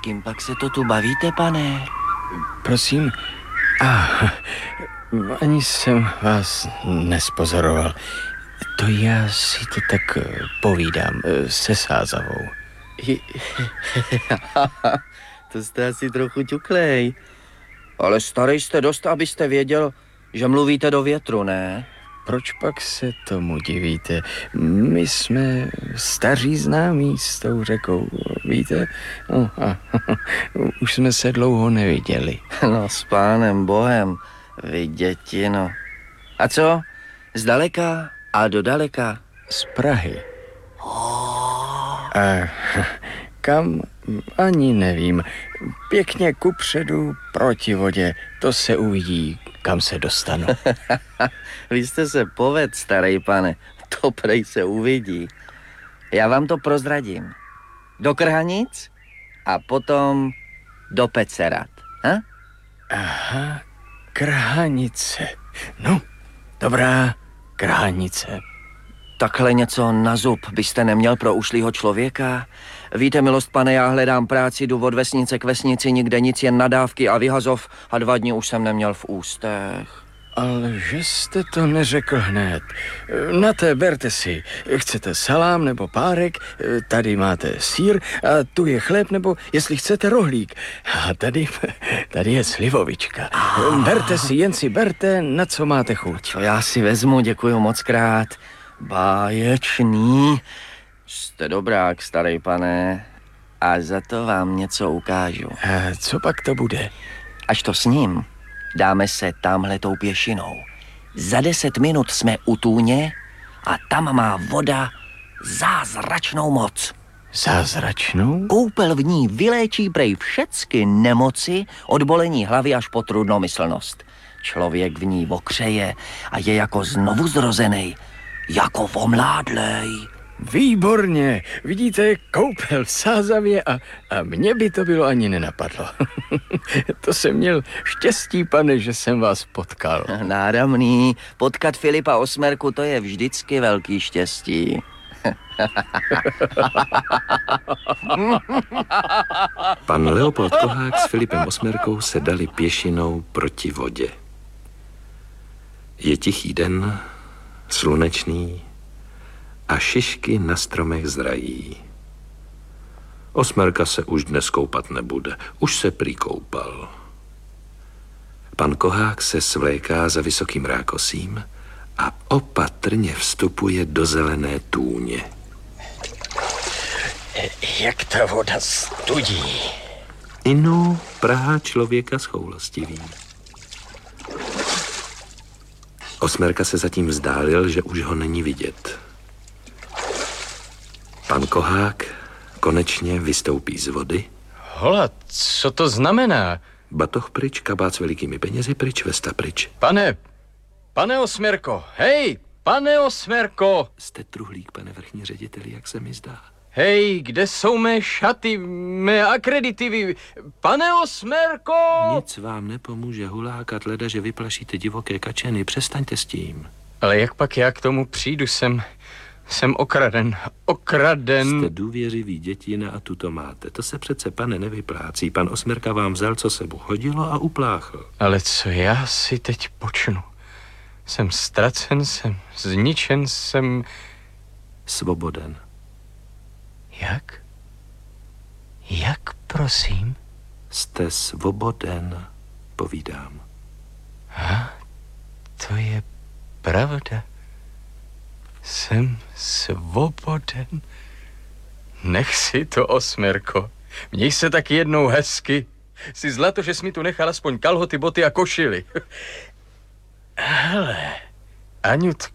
kým pak se to tu bavíte, pane? Prosím? Ani jsem vás nespozoroval. To já si to tak povídám se Sázavou. To jste asi trochu ťuklej. Ale starý jste dost, abyste věděl, že mluvíte do větru, ne? Proč pak se tomu divíte? My jsme staří známí s tou řekou, víte? Už jsme se dlouho neviděli. No, s pánem Bohem, vy děti, no. A co? Zdaleka a dodaleka? Z Prahy. Kam? Ani nevím. Pěkně kupředu, proti vodě. To se uvidí, kam se dostanu. Vy jste se povedl, starý pane. To prej se uvidí. Já vám to prozradím. Do Krhanic a potom do Pecerat. Ha? Aha, Krhanice. No, dobrá, Krhanice. Takhle něco na zub byste neměl pro ušlýho člověka? Víte, milost pane, já hledám práci, jdu od vesnice k vesnici, nikde nic, jen nadávky a vyhazov a 2 dny už jsem neměl v ústech. Ale že jste to neřekl hned. Na té berte si. Chcete salám nebo párek, tady máte sýr a tu je chléb nebo, jestli chcete, rohlík. A tady je slivovička. Berte si, jen si berte, na co máte chuť. To já si vezmu, děkuju mockrát. Báječný. Jste dobrák, starý pane. A za to vám něco ukážu. A co pak to bude? Až to sním, dáme se tamhletou pěšinou. Za 10 minut jsme u tůně a tam má voda zázračnou moc. Zázračnou? Koupel v ní vyléčí prej všecky nemoci od bolení hlavy až po trudnomyslnost. Člověk v ní okřeje a je jako znovu zrozený, jako omládlej. Výborně, vidíte, koupel v Sázavě a mně by to bylo ani nenapadlo. To jsem měl štěstí, pane, že jsem vás potkal. Náramný, potkat Filipa Osmerku, to je vždycky velký štěstí. Pan Leopold Kohák s Filipem Osmerkou se dali pěšinou proti vodě. Je tichý den, slunečný, a šišky na stromech zrají. Osmerka se už dnes koupat nebude, už se prý koupal. Pan Kohák se svléká za vysokým rákosím a opatrně vstupuje do zelené tůně. Jak ta voda studí. Inu Praha člověka schoulostivý. Osmerka se zatím vzdálil, že už ho není vidět. Pan Kohák konečně vystoupí z vody. Hola, co to znamená? Batoh pryč, kabát s velikými penězi pryč, vesta pryč. Pane Osmerko, hej, pane Osmerko. Jste truhlík, pane vrchní řediteli, jak se mi zdá. Hej, kde jsou mé šaty, mé akreditivy? Pane Osmerko! Nic vám nepomůže hulákat, leda, že vyplašíte divoké kačeny. Přestaňte s tím. Ale jak pak já k tomu přijdu, jsem okraden. Jste důvěřivý dětina a tuto máte. To se přece, pane, nevyplácí. Pan Osmerka vám vzal, co se mu hodilo a upláchl. Ale co já si teď počnu? Jsem ztracen, jsem zničen, jsem... Svoboden. Jak? Jak, prosím? Jste svoboden, povídám. To je pravda. Jsem svoboden. Nech si to, Osmerko. Měj se tak jednou hezky. Jsi zlato, že jsi mi tu nechal aspoň kalhoty, boty a košily. Hele, Aňutko.